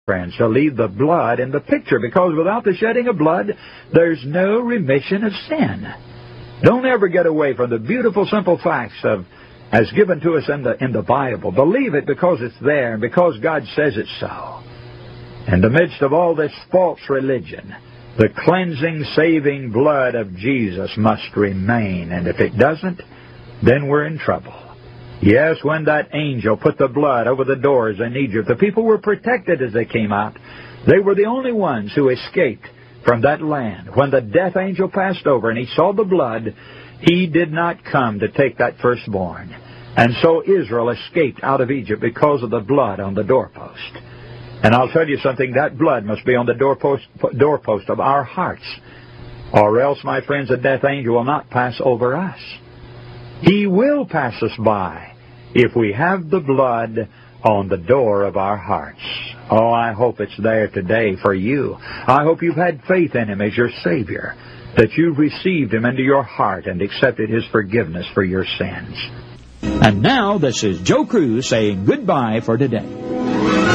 friends, to leave the blood in the picture, because without the shedding of blood, there's no remission of sin. Don't ever get away from the beautiful, simple facts as given to us in the Bible. Believe it because it's there and because God says it's so. In the midst of all this false religion, the cleansing, saving blood of Jesus must remain. And if it doesn't, then we're in trouble. Yes, when that angel put the blood over the doors in Egypt, the people were protected as they came out. They were the only ones who escaped from that land. When the death angel passed over and he saw the blood, he did not come to take that firstborn. And so Israel escaped out of Egypt because of the blood on the doorpost. And I'll tell you something, that blood must be on the doorpost of our hearts. Or else, my friends, the death angel will not pass over us. He will pass us by if we have the blood on the door of our hearts. Oh, I hope it's there today for you. I hope you've had faith in Him as your Savior, that you've received Him into your heart and accepted His forgiveness for your sins. And now, this is Joe Cruz saying goodbye for today.